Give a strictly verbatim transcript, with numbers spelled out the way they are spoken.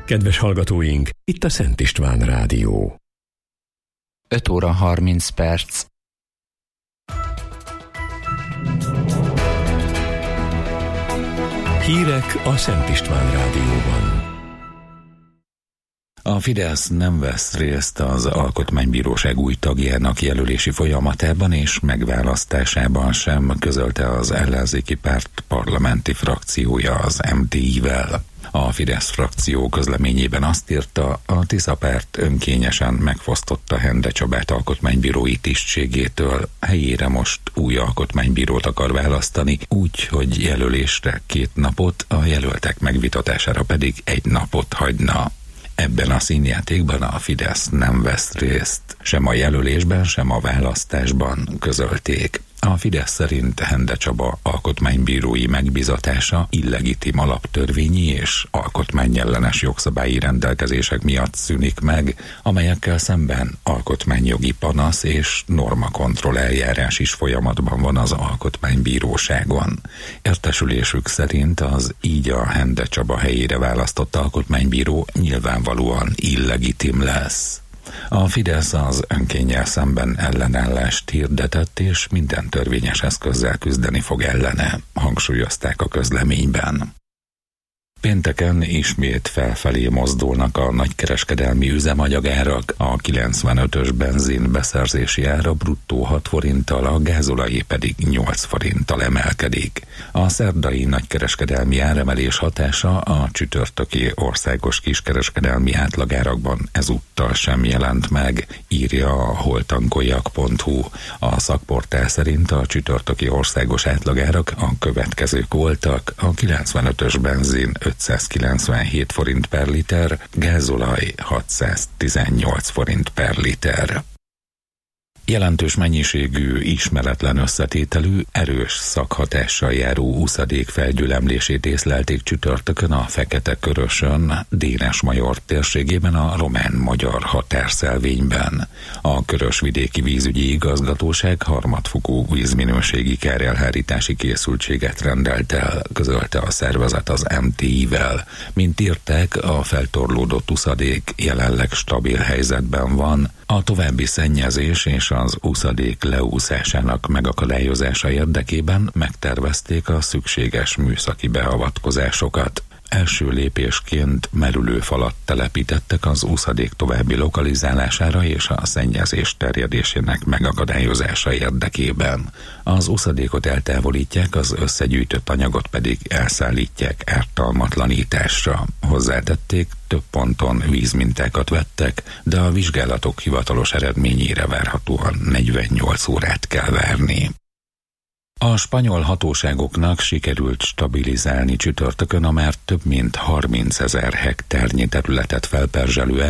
Kedves hallgatóink, itt a Szent István Rádió. öt óra harminc perc. Hírek a Szent István Rádióban. A Fidesz nem vesz részt az Alkotmánybíróság új tagjának jelölési folyamatában és megválasztásában sem, közölte az ellenzéki párt parlamenti frakciója az em té i-vel. A Fidesz frakció közleményében azt írta, a Tisza párt önkényesen megfosztotta Hende Csabát alkotmánybírói tisztségétől, helyére most új alkotmánybírót akar választani, úgy, hogy jelölésre két napot, a jelöltek megvitatására pedig egy napot hagyna. Ebben a színjátékban a Fidesz nem vesz részt, sem a jelölésben, sem a választásban, közölték. A Fidesz szerint Hende Csaba alkotmánybírói megbizatása illegitim alaptörvényi és alkotmányellenes jogszabályi rendelkezések miatt szűnik meg, amelyekkel szemben alkotmányjogi panasz és normakontroll eljárás is folyamatban van az alkotmánybíróságon. Értesülésük szerint az így a Hende Csaba helyére választott alkotmánybíró nyilvánvalóan illegitim lesz. A Fidesz az önkénnyel szemben ellenállást hirdetett, és minden törvényes eszközzel küzdeni fog ellene, hangsúlyozták a közleményben. Pénteken ismét felfelé mozdulnak a nagykereskedelmi üzemanyagárak, a kilencvenötös benzin beszerzési ára bruttó hat forinttal, a gázolajé pedig nyolc forinttal emelkedik. A szerdai nagykereskedelmi áremelés hatása a csütörtöki országos kiskereskedelmi átlagárakban ezúttal sem jelent meg, írja a holtankoljak pont hu. A szakportál szerint a csütörtöki országos átlagárak a következők voltak: a kilencvenötös benzin ötszázkilencvenhét forint per liter, gázolaj hatszáztizennyolc forint per liter. Jelentős mennyiségű, ismeretlen összetételű, erős szakhatással járó úszadék felgyülemlését észlelték csütörtökön a Fekete-Körösön, Dénes-Major térségében a román-magyar határszelvényben. A Körösvidéki Vízügyi Igazgatóság harmadfokú vízminőségi kárelhárítási készültséget rendelt el, közölte a szervezet az em té i-vel. Mint írták, a feltorlódott úszadék jelenleg stabil helyzetben van, a további szennyezés és az úszadék leúszásának megakadályozása érdekében megtervezték a szükséges műszaki beavatkozásokat. Első lépésként merülőfalat telepítettek az úszadék további lokalizálására és a szennyezés terjedésének megakadályozása érdekében. Az úszadékot eltávolítják, az összegyűjtött anyagot pedig elszállítják ártalmatlanításra. Hozzátették, több ponton vízmintákat vettek, de a vizsgálatok hivatalos eredményére várhatóan negyvennyolc órát kell várni. A spanyol hatóságoknak sikerült stabilizálni csütörtökön a már több mint harmincezer hektárnyi területet felperzselő